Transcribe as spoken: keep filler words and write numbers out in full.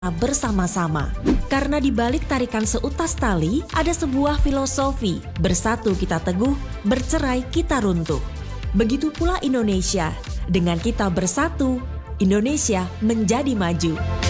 bersama-sama. Karena di balik tarikan seutas tali, ada sebuah filosofi, bersatu kita teguh, bercerai kita runtuh. Begitu pula Indonesia, dengan kita bersatu, Indonesia menjadi maju.